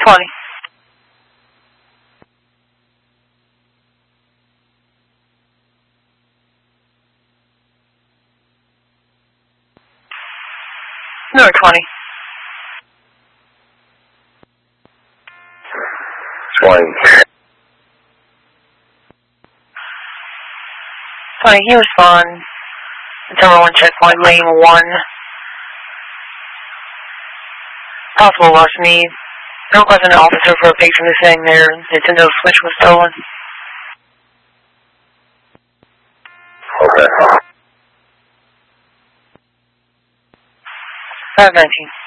20. Number 20. 20. 20, you respond. Number 1 checkpoint, lane 1. Possible lost me. No request an officer for a patron is saying their Nintendo Switch was stolen. Okay. 519.